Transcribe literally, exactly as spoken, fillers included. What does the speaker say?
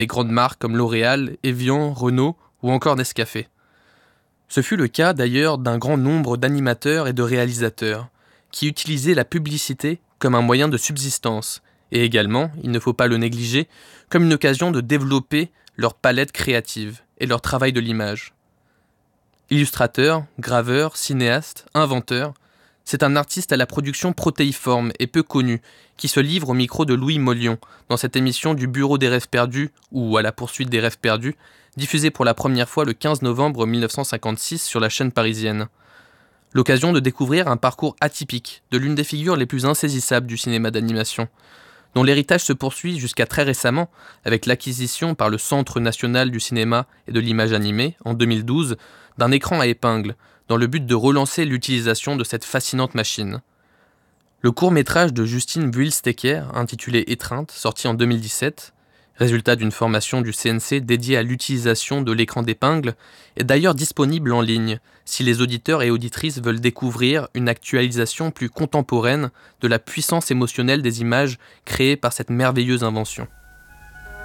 des grandes marques comme L'Oréal, Evian, Renault ou encore Nescafé. Ce fut le cas d'ailleurs d'un grand nombre d'animateurs et de réalisateurs qui utilisaient la publicité comme un moyen de subsistance et également, il ne faut pas le négliger, comme une occasion de développer leur palette créative et leur travail de l'image. Illustrateur, graveur, cinéaste, inventeur, c'est un artiste à la production protéiforme et peu connu qui se livre au micro de Louis Mollion dans cette émission du Bureau des rêves perdus ou à la poursuite des rêves perdus, diffusée pour la première fois le quinze novembre mille neuf cent cinquante-six sur la chaîne parisienne. L'occasion de découvrir un parcours atypique de l'une des figures les plus insaisissables du cinéma d'animation, dont l'héritage se poursuit jusqu'à très récemment avec l'acquisition par le Centre national du cinéma et de l'image animée, en deux mille douze, d'un écran à épingle, dans le but de relancer l'utilisation de cette fascinante machine. Le court-métrage de Justine Buil-Stecker, intitulé Étreinte, sorti en deux mille dix-sept, résultat d'une formation du C N C dédiée à l'utilisation de l'écran d'épingle, est d'ailleurs disponible en ligne, si les auditeurs et auditrices veulent découvrir une actualisation plus contemporaine de la puissance émotionnelle des images créées par cette merveilleuse invention.